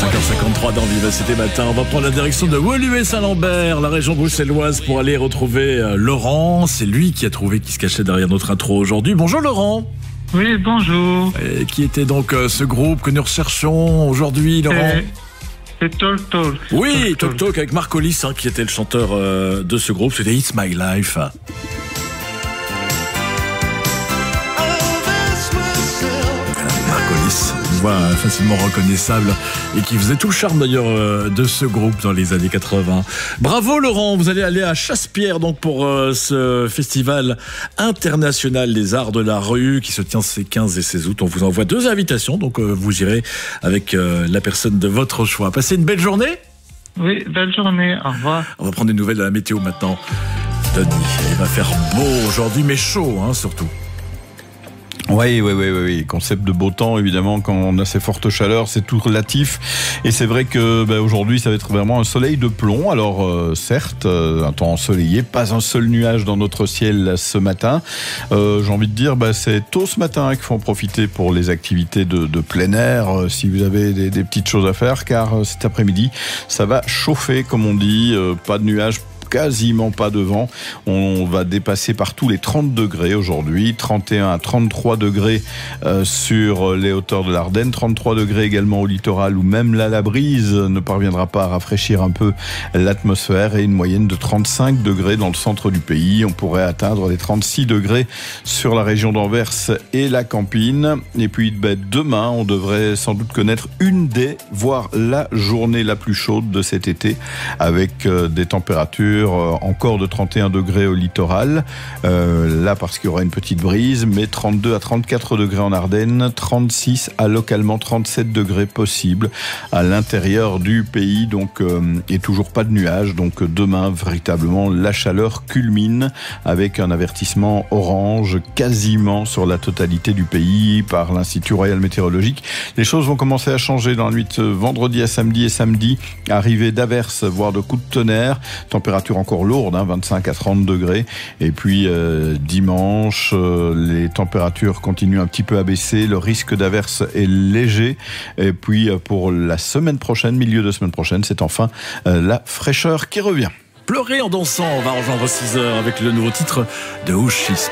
5h53 dans Vivacité Matin. On va prendre la direction de Woluwe-Saint-Lambert, la région bruxelloise, pour aller retrouver Laurent. C'est lui qui a trouvé qui se cachait derrière notre intro aujourd'hui. Bonjour Laurent. Oui, bonjour. Qui était donc ce groupe que nous recherchons aujourd'hui, Laurent? C'est Talk Talk. Oui, Talk Talk avec Marc Hollis, qui était le chanteur de ce groupe. C'était It's My Life. Marc Hollis, une voix facilement reconnaissable et qui faisait tout le charme d'ailleurs de ce groupe dans les années 80. Bravo Laurent, vous allez aller à Chassepierre donc pour ce festival international des arts de la rue qui se tient ces 15 et 16 août. On vous envoie 2 invitations, donc vous irez avec la personne de votre choix. Passez une belle journée. Oui, belle journée, au revoir. On va prendre des nouvelles de la météo maintenant. Denis, il va faire beau aujourd'hui mais chaud surtout. Oui. Concept de beau temps, évidemment, quand on a ces fortes chaleurs, c'est tout relatif. Et c'est vrai que aujourd'hui, ça va être vraiment un soleil de plomb. Alors, certes, un temps ensoleillé, pas un seul nuage dans notre ciel ce matin. J'ai envie de dire, c'est tôt ce matin qu'il faut en profiter pour les activités de plein air, si vous avez des petites choses à faire, car cet après-midi, ça va chauffer, comme on dit, pas de nuages, quasiment pas de vent. On va dépasser partout les 30 degrés aujourd'hui, 31 à 33 degrés sur les hauteurs de l'Ardenne, 33 degrés également au littoral où même là la brise ne parviendra pas à rafraîchir un peu l'atmosphère et une moyenne de 35 degrés dans le centre du pays. On pourrait atteindre les 36 degrés sur la région d'Anvers et la Campine. Et puis demain, on devrait sans doute connaître une des, voire la journée la plus chaude de cet été avec des températures encore de 31 degrés au littoral, là parce qu'il y aura une petite brise, mais 32 à 34 degrés en Ardennes, 36 à localement 37 degrés possibles à l'intérieur du pays, donc et toujours pas de nuages. Donc demain, véritablement, la chaleur culmine avec un avertissement orange quasiment sur la totalité du pays par l'Institut Royal Météorologique. Les choses vont commencer à changer dans la nuit de vendredi à samedi et samedi, arrivée d'averses, voire de coups de tonnerre, température encore lourde, 25 à 30 degrés. Et puis dimanche, les températures continuent un petit peu à baisser. Le risque d'averse est léger. Et puis pour la semaine prochaine, milieu de semaine prochaine, c'est enfin la fraîcheur qui revient. Pleurer en dansant, on va rejoindre 6h avec le nouveau titre de Ushis.